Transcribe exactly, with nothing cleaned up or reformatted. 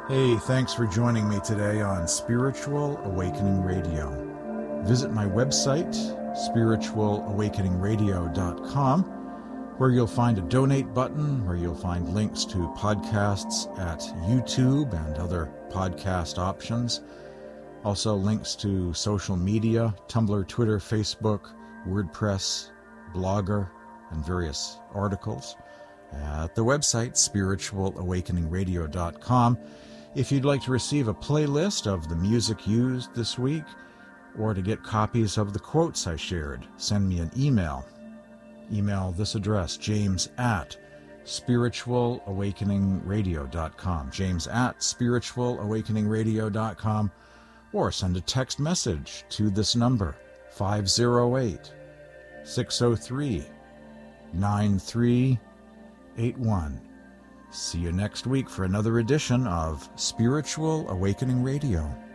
Hey, thanks for joining me today on Spiritual Awakening Radio. Visit my website, spiritual awakening radio dot com, where you'll find a donate button, where you'll find links to podcasts at YouTube and other podcast options. Also links to social media, Tumblr, Twitter, Facebook, WordPress, Blogger, and various articles at the website, spiritual awakening radio dot com. If you'd like to receive a playlist of the music used this week, or to get copies of the quotes I shared, send me an email. Email this address, james at spiritual awakening radio dot com, james at spiritual awakening radio dot com, or send a text message to this number, five oh eight, six oh three, nine three eight one. See you next week for another edition of Spiritual Awakening Radio.